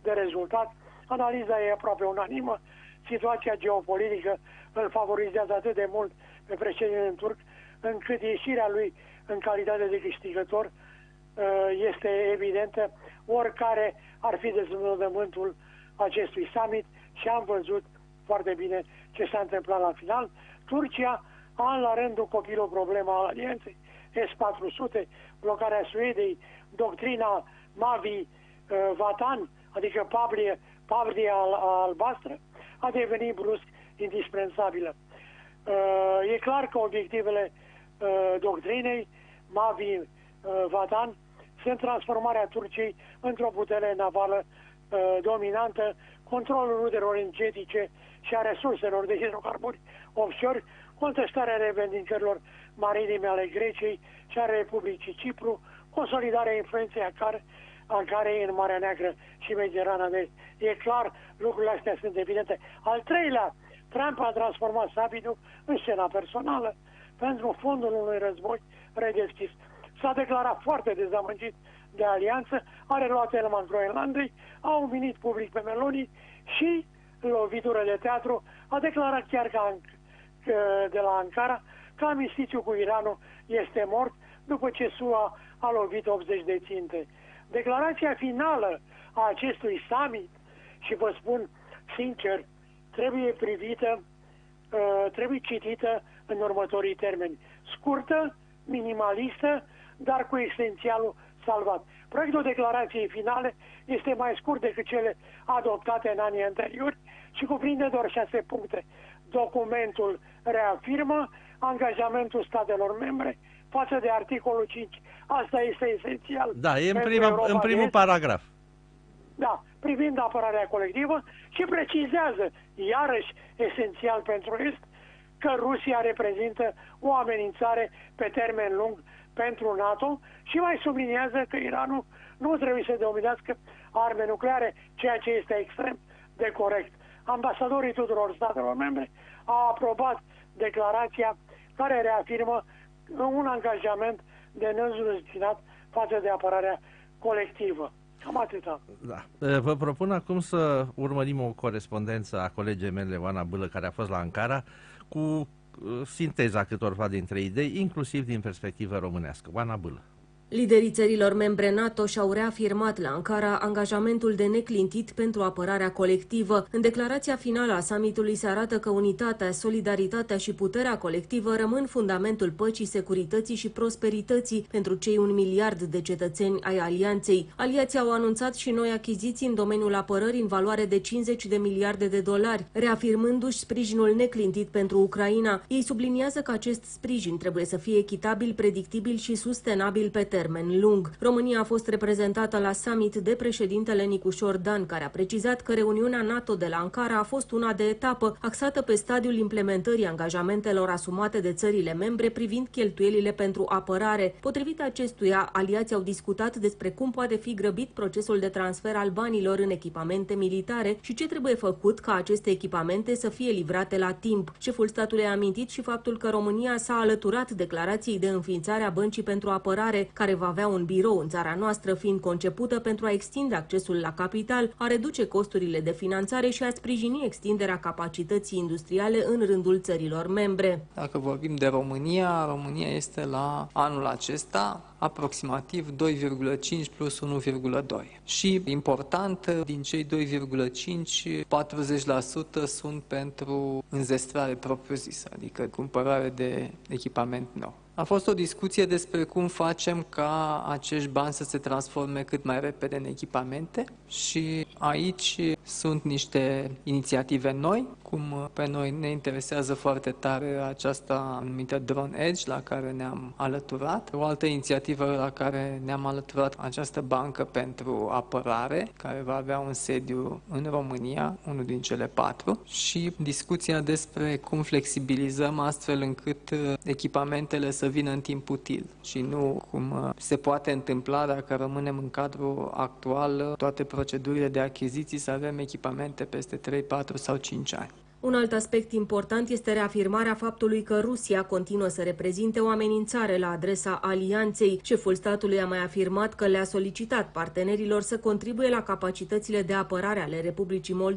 de rezultat. Analiza e aproape unanimă. Situația geopolitică îl favorizează atât de mult pe președintele turc, încât ieșirea lui în calitate de câștigător este evidentă, oricare ar fi deznodământul acestui summit, și am văzut foarte bine ce s-a întâmplat la final. Turcia a în la rândul copilul problema al alianței S-400, blocarea Suediei, doctrina Mavi Vatan, adică pablia albastră, a devenit brusc indispensabilă. E clar că obiectivele doctrinei Mavi Vatan sunt transformarea Turciei într-o putere navală dominantă, controlul rudelor energetice și a resurselor de hidrocarburi offshore, contestarea revendicărilor maritime ale Greciei și a Republicii Cipru, consolidarea influenței Ankarei în Marea Neagră și Mediterana de Est. E clar, lucrurile astea sunt evidente. Al treilea, Trump a transformat summitul în scena personală pentru fondul unui război redeschis. S-a declarat foarte dezamăgit de alianță, a reluat elman Groenlandei, a umilit public pe Meloni și, lovitură de teatru, a declarat chiar de la Ankara că amnistițiul cu Iranul este mort după ce SUA a lovit 80 de ținte. Declarația finală a acestui summit, și vă spun sincer, trebuie privită, trebuie citită în următorii termeni. Scurtă, minimalistă, dar cu esențialul salvat. Proiectul declarației finale este mai scurt decât cele adoptate în anii anteriori și cuprinde doar 6 puncte. Documentul reafirmă angajamentul statelor membre față de articolul 5. Asta este esențial. Da, e în primul paragraf. Da, privind apărarea colectivă, și precizează, iarăși esențial pentru Est, că Rusia reprezintă o amenințare pe termen lung pentru NATO și mai subliniază că Iranul nu trebuie să dominească arme nucleare, ceea ce este extrem de corect. Ambasadorii tuturor statelor membre au aprobat declarația care reafirmă un angajament de neînzuținat față de apărarea colectivă. Cam atâta. Da. Vă propun acum să urmărim o corespondență a colegei mele, Oana Bâlă, care a fost la Ankara, cu sinteza câtorva dintre idei, inclusiv din perspectivă românească. Oana Bâlă. Liderii țărilor membre NATO și-au reafirmat la Ankara angajamentul de neclintit pentru apărarea colectivă. În declarația finală a summitului se arată că unitatea, solidaritatea și puterea colectivă rămân fundamentul păcii, securității și prosperității pentru cei 1 miliard de cetățeni ai alianței. Aliații au anunțat și noi achiziții în domeniul apărării în valoare de 50 de miliarde de dolari, reafirmându-și sprijinul neclintit pentru Ucraina. Ei subliniază că acest sprijin trebuie să fie echitabil, predictibil și sustenabil pe termen lung. România a fost reprezentată la summit de președintele Nicușor Dan, care a precizat că reuniunea NATO de la Ankara a fost una de etapă, axată pe stadiul implementării angajamentelor asumate de țările membre privind cheltuielile pentru apărare. Potrivit acestuia, aliații au discutat despre cum poate fi grăbit procesul de transfer al banilor în echipamente militare și ce trebuie făcut ca aceste echipamente să fie livrate la timp. Șeful statului a amintit și faptul că România s-a alăturat declarației de înființare a Băncii pentru Apărare, care va avea un birou în țara noastră, fiind concepută pentru a extinde accesul la capital, a reduce costurile de finanțare și a sprijini extinderea capacității industriale în rândul țărilor membre. Dacă vorbim de România, România este la anul acesta aproximativ 2,5 plus 1,2. Și important, din cei 2,5, 40% sunt pentru înzestrare propriu-zisă, adică cumpărare de echipament nou. A fost o discuție despre cum facem ca acești bani să se transforme cât mai repede în echipamente și aici sunt niște inițiative noi, cum pe noi ne interesează foarte tare aceasta numită Drone Edge, la care ne-am alăturat. O altă inițiativă la care ne-am alăturat, această bancă pentru apărare, care va avea un sediu în România, unul din cele 4, și discuția despre cum flexibilizăm astfel încât echipamentele să vină în timp util și nu cum se poate întâmpla dacă rămânem în cadrul actual, toate procedurile de achiziții, să avem echipamente peste 3, 4 sau 5 ani. Un alt aspect important este reafirmarea faptului că Rusia continuă să reprezinte o amenințare la adresa alianței. Șeful statului a mai afirmat că le-a solicitat partenerilor să contribuie la capacitățile de apărare ale Republicii Moldova